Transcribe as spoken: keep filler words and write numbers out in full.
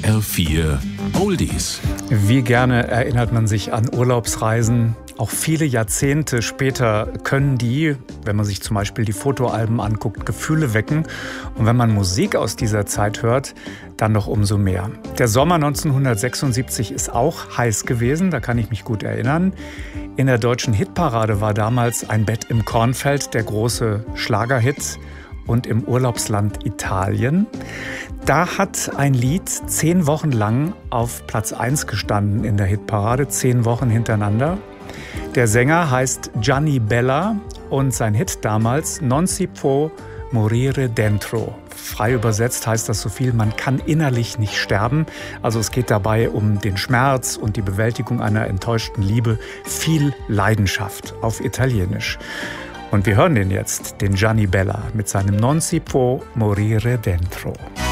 R vier Oldies. Wie gerne erinnert man sich an Urlaubsreisen. Auch viele Jahrzehnte später können die, wenn man sich zum Beispiel die Fotoalben anguckt, Gefühle wecken. Und wenn man Musik aus dieser Zeit hört, dann noch umso mehr. Der Sommer neunzehnhundertsechsundsiebzig ist auch heiß gewesen, da kann ich mich gut erinnern. In der deutschen Hitparade war damals Ein Bett im Kornfeld der große Schlagerhit. Und im Urlaubsland Italien. Da hat ein Lied zehn Wochen lang auf Platz eins gestanden in der Hitparade, zehn Wochen hintereinander. Der Sänger heißt Gianni Bella und sein Hit damals Non si può morire dentro. Frei übersetzt heißt das so viel, man kann innerlich nicht sterben. Also es geht dabei um den Schmerz und die Bewältigung einer enttäuschten Liebe. Viel Leidenschaft auf Italienisch. Und wir hören den jetzt, den Gianni Bella, mit seinem Non si può morire dentro.